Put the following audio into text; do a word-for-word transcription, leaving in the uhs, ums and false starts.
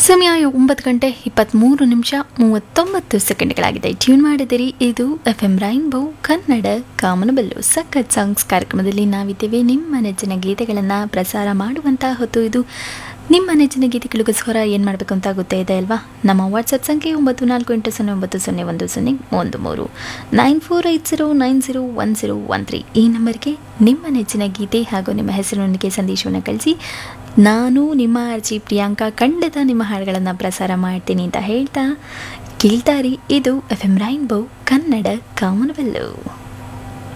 ಸಮಯ ಒಂಬತ್ತು ಗಂಟೆ ಇಪ್ಪತ್ತ್ಮೂರು ನಿಮಿಷ ಮೂವತ್ತೊಂಬತ್ತು ಸೆಕೆಂಡ್ಗಳಾಗಿದೆ. ಟ್ಯೂನ್ ಮಾಡಿದಿರಿ, ಇದು ಎಫ್ ಎಂ ರೈನ್ಬೋ ಕನ್ನಡ ಕಾಮನಬೆಲ್ಲು. ಸಖತ್ ಸಾಂಗ್ಸ್ ಕಾರ್ಯಕ್ರಮದಲ್ಲಿ ನಾವಿದ್ದೇವೆ. ನಿಮ್ಮ ನೆಚ್ಚಿನ ಗೀತೆಗಳನ್ನು ಪ್ರಸಾರ ಮಾಡುವಂಥ ಹೊತ್ತು ಇದು. ನಿಮ್ಮ ನೆಚ್ಚಿನ ಗೀತೆಗಳಿಗೋಸ್ಕರ ಏನು ಮಾಡಬೇಕು ಅಂತ ಗೊತ್ತೇ ಇದೆ ಅಲ್ವಾ? ನಮ್ಮ ವಾಟ್ಸಪ್ ಸಂಖ್ಯೆ ಒಂಬತ್ತು ನಾಲ್ಕು ಎಂಟು ಸೊನ್ನೆ ಒಂಬತ್ತು ಸೊನ್ನೆ ಒಂದು ಸೊನ್ನೆ ಒಂದು ಮೂರು nine four eight zero nine zero one zero one three ಈ ನಂಬರ್ಗೆ ನಿಮ್ಮ ನೆಚ್ಚಿನ ಗೀತೆ ಹಾಗೂ ನಿಮ್ಮ ಹೆಸರಿನೊಂದಿಗೆ ಸಂದೇಶವನ್ನು ಕಳಿಸಿ. ನಾನು ನಿಮ್ಮ ಅರ್ಜಿ ಪ್ರಿಯಾಂಕಾ ಖಂಡಿತ ನಿಮ್ಮ ಹಾಡುಗಳನ್ನು ಪ್ರಸಾರ ಮಾಡ್ತೀನಿ ಅಂತ ಹೇಳ್ತಾ ಕೇಳ್ತಾರಿ. ಇದು ಎಫ್ ಎಂ ರೈನ್ಬೋ ಕನ್ನಡ ಕಾಮನವೆಲ್ಲು.